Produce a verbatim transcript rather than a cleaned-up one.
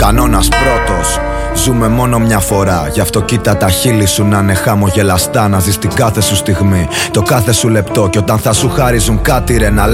κανόνας πρώτος. Ζούμε μόνο μια φορά, γι' αυτό κοίτα τα χείλη σου να είναι χαμογελαστά. Να ζεις την κάθε σου στιγμή, το κάθε σου λεπτό. Κι όταν θα σου χάριζουν κάτι ρε να